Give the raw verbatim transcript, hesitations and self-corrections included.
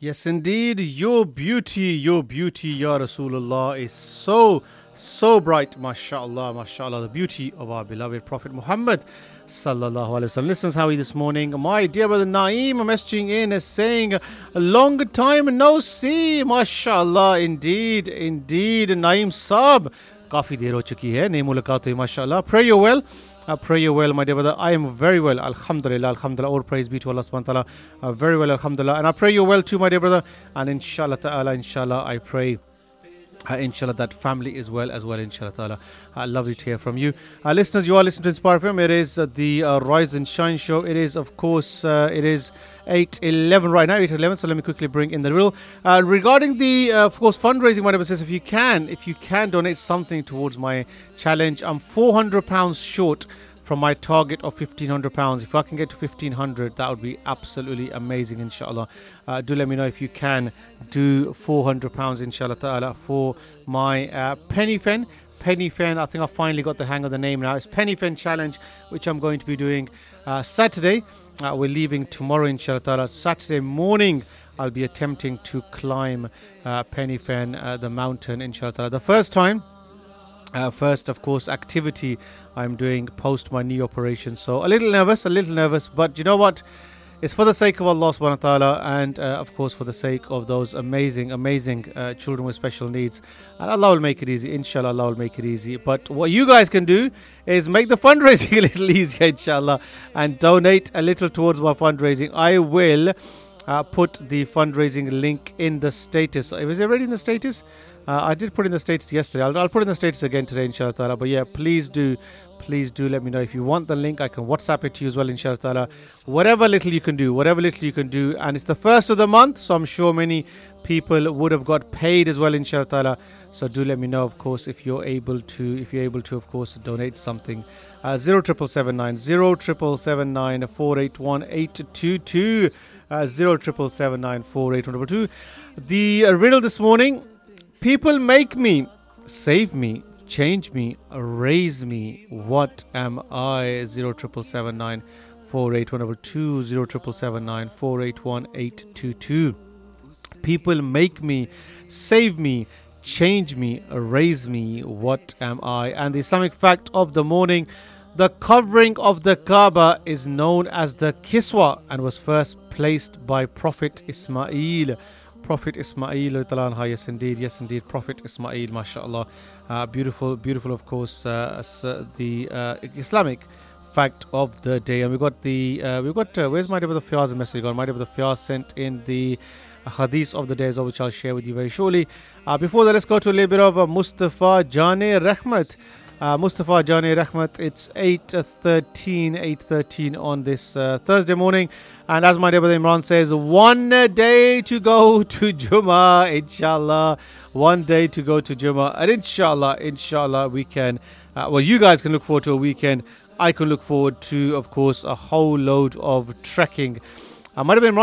Yes, indeed, your beauty, your beauty, Ya Rasulullah, is so, so bright, mashallah, mashallah, the beauty of our beloved Prophet Muhammad, sallallahu alaihi wasallam. Listeners, how are you this morning? My dear brother Naeem messaging in is saying, a long time no see, mashallah, indeed, indeed, Naeem Saab, काफ़ी देर हो चुकी है, नहीं मुलाकात हुई, mashallah. Pray you well. I pray you well, my dear brother. I am very well, alhamdulillah, alhamdulillah. All praise be to Allah subhanahu wa ta'ala. Uh, very well, alhamdulillah. And I pray you well too, my dear brother. And inshallah ta'ala, inshallah, I pray, uh, inshallah, that family is well as well, inshallah ta'ala. Uh, lovely to hear from you. Uh, listeners, you are listening to Inspire F M. It is uh, the uh, Rise and Shine show. It is, of course, uh, it is eight eleven right now, eight eleven. So let me quickly bring in the riddle. Uh, regarding the, uh, of course, fundraising, my dear says, if you can, if you can donate something towards my challenge, I'm four hundred pounds short from my target of fifteen hundred pounds. If I can get to fifteen hundred, that would be absolutely amazing, inshallah. Uh, do let me know if you can do four hundred pounds, inshallah ta'ala, for my uh, Penny Fen. Penny Fen, I think I finally got the hang of the name now. It's Penny Fen Challenge, which I'm going to be doing uh, Saturday. Uh, we're leaving tomorrow, inshallah ta'ala. Saturday morning, I'll be attempting to climb uh, Penny Fen, uh, the mountain, inshallah ta'ala. The first time, uh, first, of course, activity I'm doing post my knee operation. So a little nervous, a little nervous, but you know what? It's for the sake of Allah subhanahu wa ta'ala, and uh, of course for the sake of those amazing, amazing uh, children with special needs. And Allah will make it easy. Inshallah, Allah will make it easy. But what you guys can do is make the fundraising a little easier, inshallah, and donate a little towards my fundraising. I will uh, put the fundraising link in the status. Was it already in the status? Uh, I did put in the status yesterday. I'll, I'll put in the status again today, inshallah ta'ala. But yeah, please do, please do let me know if you want the link. I can WhatsApp it to you as well, inshallah ta'ala. Whatever little you can do, whatever little you can do. And it's the first of the month, so I'm sure many people would have got paid as well, inshallah ta'ala. So do let me know, of course, if you're able to, if you're able to, of course, donate something. Uh, zero triple seven nine zero triple seven nine four eight one eight two two. Uh, zero triple seven nine four eight one two two. The uh, riddle this morning. People make me, save me, change me, raise me. What am I? Zero triple seven nine four eight one two two. Zero triple seven nine four eight one eight two two. People make me, save me, change me, raise me. What am I? And the Islamic fact of the morning: the covering of the Kaaba is known as the Kiswa and was first placed by Prophet Ismail. Prophet Ismail, yes indeed, yes indeed, Prophet Ismail, mashallah. Uh, beautiful, beautiful, of course, uh, the uh, Islamic fact of the day. And we got the, uh, we got, uh, where's my dear brother Fiaz message gone? My dear brother Fiaz sent in the hadith of the day as well, which I'll share with you very shortly. Uh, before that, let's go to a little bit of uh, Mustafa Jane Rahmat. Uh, Mustafa Jane Rahmat, it's eight thirteen, eight thirteen on this uh, Thursday morning. And as my dear brother Imran says, one day to go to Jummah, inshallah. One day to go to Jummah. And inshallah, inshallah, we can, uh, well, you guys can look forward to a weekend. I can look forward to, of course, a whole load of trekking. I might have been